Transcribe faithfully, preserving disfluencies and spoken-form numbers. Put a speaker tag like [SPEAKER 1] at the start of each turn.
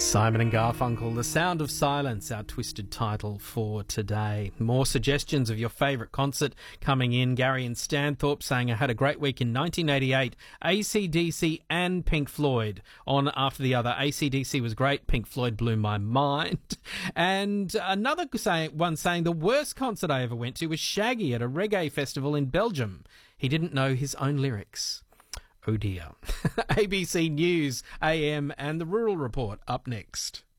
[SPEAKER 1] Simon and Garfunkel, The Sound of Silence, our twisted title for today. More suggestions of your favourite concert coming in. Gary and Stanthorpe saying, I had a great week in nineteen eighty-eight. A C D C and Pink Floyd on after the other. A C D C was great. Pink Floyd blew my mind. And another saying, one saying, the worst concert I ever went to was Shaggy at a reggae festival in Belgium. He didn't know his own lyrics. Oh dear. A B C News, A M and the Rural Report up next.